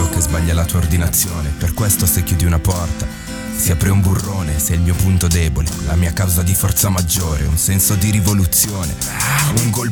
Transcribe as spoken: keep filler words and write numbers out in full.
medico che sbaglia la tua ordinazione. Per questo se chiudi una porta si apre un burrone. Sei il mio punto debole, la mia causa di forza maggiore, un senso di rivoluzione, un golpe